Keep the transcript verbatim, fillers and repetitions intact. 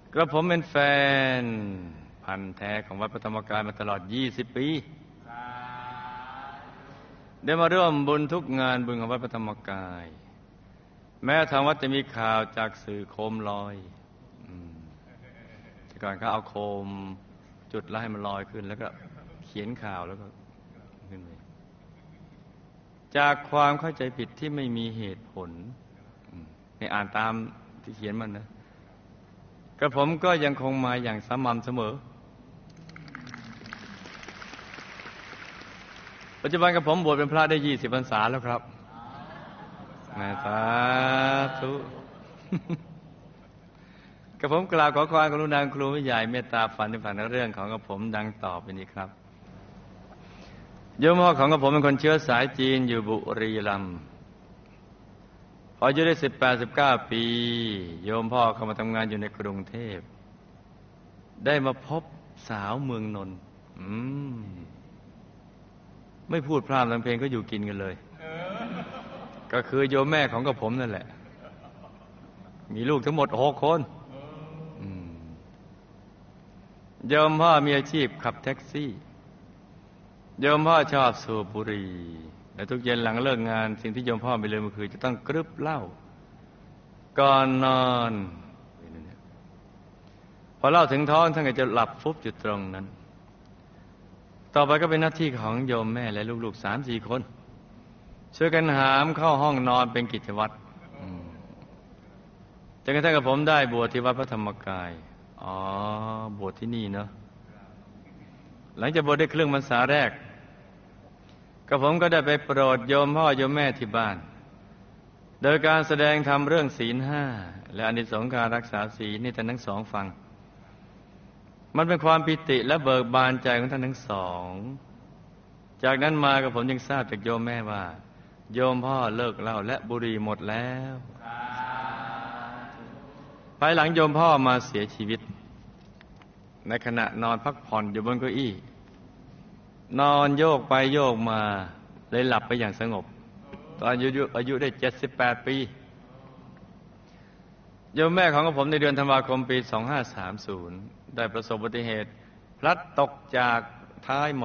กระผมเป็นแฟนพันธุ์แท้ของวัดพระธรรมกายมาตลอดยี่สิบปีได้มาร่วมบุญทุกงานบุญของวัดพระธรรมกายแม้ทางวัดจะมีข่าวจากสื่อโคมลอยแต่ก่อนเขาเอาโคมจุดแล้วให้มันลอยขึ้นแล้วก็เขียนข่าวแล้วก็ขึ้นไปจากความเข้าใจผิดที่ไม่มีเหตุผลในอ่านตามที่เขียนมันนะกระผมก็ยังคงมาอย่างสม่ำเสมอปัจจุบันกระผมบวชเป็นพระได้ยี่สิบพรรษาแล้วครับแม่สาธุกระผมกล่าวขอความกรุณาครูวิใหญ่เมตตาฝันในฝันในเรื่องของกระผมดังต่อไปนี้ครับโยมพ่อของกระผมเป็นคนเชื้อสายจีนอยู่บุรีรัมย์พออายุได้สิบแปดสิบเก้าปีโยมพ่อเข้ามาทำงานอยู่ในกรุงเทพได้มาพบสาวเมืองนนท์อืมไม่พูดพร่ำทำเพลงก็อยู่กินกันเลยก็คือโยมแม่ของกระผมนั่นแหละมีลูกทั้งหมดหกคนโยมพ่อมีอาชีพขับแท็กซี่โยมพ่อชอบสูบบุหรี่และทุกเย็นหลังเลิกงานสิ่งที่โยมพ่อไม่ลืมก็คือจะต้องกรึบเหล้าก่อนนอนพอเหล้าถึงท้องท่านก็จะหลับฟุบอยู่ตรงนั้นต่อไปก็เป็นหน้าที่ของโยมแม่และลูกๆสามสี่คนช่วยกันหามเข้าห้องนอนเป็นกิจวัตรจนกระทั่งกับผมได้บวชที่วัดพระธรรมกายอ๋อบวชที่นี่เนาะหลังจากบวชได้ครึ่งพรรษาแรกกระผมก็ได้ไปโปรดโยมพ่อโยมแม่ที่บ้านโดยการแสดงธรรมเรื่องศีลห้าและอานิสงส์การรักษาศีลนี่ท่านทั้งสองฟังมันเป็นความปิติและเบิกบานใจของท่านทั้งสองจากนั้นมากระผมยังทราบจากโยมแม่ว่าโยมพ่อเลิกเหล้าและบุหรี่หมดแล้วภายหลังโยมพ่อมาเสียชีวิตในขณะนอนพักผ่อนอยู่บนเก้าอี้นอนโยกไปโยกมาเลยหลับไปอย่างสงบตอนอายุอายุได้เจ็ดสิบแปดปีโยมแม่ของผมในเดือนธันวาคมปีสองห้าสามศูนย์ได้ประสบอุบัติเหตุพลัดตกจากท้าย